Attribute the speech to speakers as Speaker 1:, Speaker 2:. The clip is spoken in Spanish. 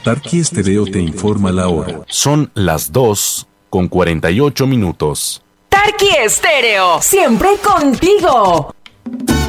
Speaker 1: Tarqui Estéreo te informa la hora.
Speaker 2: Son las 2:48.
Speaker 3: Tarqui Estéreo, siempre contigo.